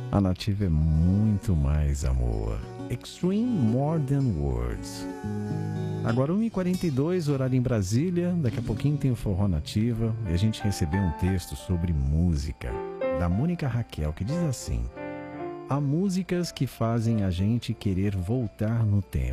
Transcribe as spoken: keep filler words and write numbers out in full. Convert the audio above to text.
A nativa é muito mais amor. Extreme More Than Words. Agora uma e quarenta e dois, horário em Brasília. Daqui a pouquinho tem o Forró Nativa. E a gente recebeu um texto sobre música, da Mônica Raquel, que diz assim: há músicas que fazem a gente querer voltar no tempo.